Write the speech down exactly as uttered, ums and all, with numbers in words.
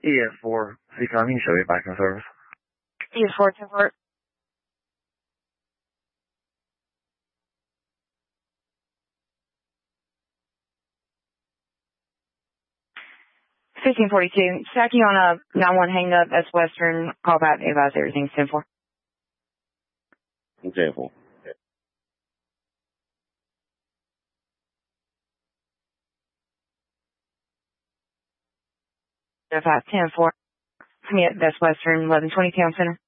E S four, seek on, you show you back in service. E S four, ten four. fifteen forty-two, stacking on a nine one hang up, that's Western, call back, advise everything's ten four. ten four. five ten four. Yeah, that's Western, eleven twenty Town Center.